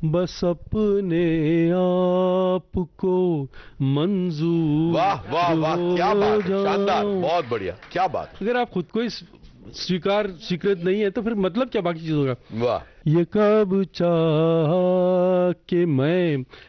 बस अपने आप को मंजूर वाह वाह वाह, क्या बात है, शानदार, जाऊं। बहुत बढ़िया, क्या बात अगर आप खुद को ही स्वीकृत नहीं है तो फिर मतलब क्या बाकी चीजों का। है, वाह। ये कब चाहा कि मैं